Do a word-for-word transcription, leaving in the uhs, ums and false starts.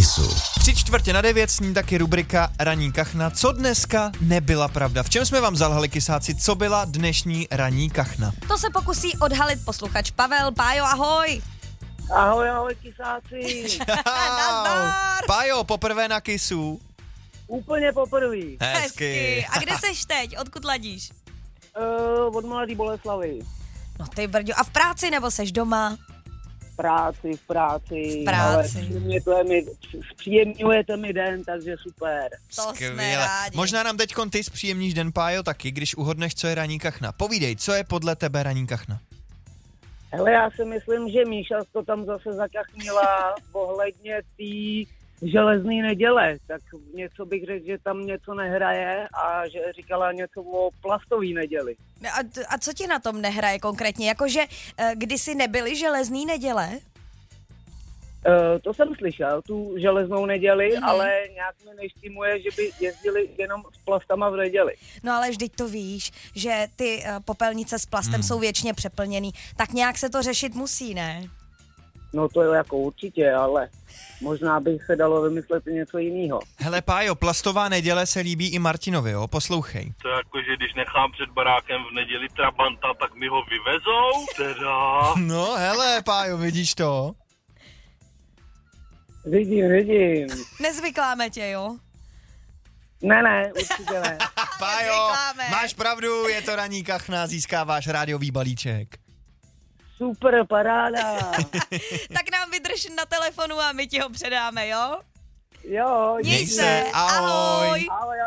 Kissu. Tři čtvrtě na devět sní taky rubrika Ranní kachna. Co dneska nebyla pravda? V čem jsme vám zalhali, kysáci? Co byla dnešní ranní kachna? To se pokusí odhalit posluchač Pavel. Pájo, ahoj. Ahoj, ahoj, kysáci. Nazdar. Pájo, poprvé na Kissu. Úplně poprvý. Hezky. A kde seš teď? Odkud ladíš? Uh, od Mladý Boleslavy. No ty brďo. A v práci nebo seš doma? V práci, v práci. V práci. Ale příjemňujete mi, příjemňujete mi den, takže super. To jsme Skvěle. rádi. Možná nám teďkon ty zpříjemníš den, Pájo, taky, když uhodneš, co je ranní kachna. Povídej, co je podle tebe ranní kachna? Hele, já si myslím, že Míša to tam zase zakachnila ohledně té železné neděle. Tak něco bych řekl, že tam něco nehraje a že říkala něco o plastové neděli. A, a co ti na tom nehraje konkrétně? Jakože eh, kdysi nebyly železný neděle? Uh, to jsem slyšel, tu železnou neděli, Mhm. mm. ale nějak mi neštimuje, že by jezdili jenom s plastama v neděli. No ale vždyť to víš, že ty uh, popelnice s plastem Hmm. jsou věčně přeplněný. Tak nějak se to řešit musí, ne? No to je jako určitě, ale možná by se dalo vymyslet i něco jiného. Hele, Pájo, plastová neděle se líbí i Martinovi, jo? Poslouchej. To jako, že když nechám před barákem v neděli trabanta, tak mi ho vyvezou? Teda... No, hele, Pájo, vidíš to? Vidím, vidím. Nezvykláme tě, jo? Ne, ne, určitě ne. Pájo, Nezvykláme. máš pravdu, je to ranní kachna, získáváš rádiový balíček. Super, paráda. Tak nám vydrž na telefonu a my ti ho předáme, jo? Jo, Měj díky. se, ahoj. ahoj. Ahoj.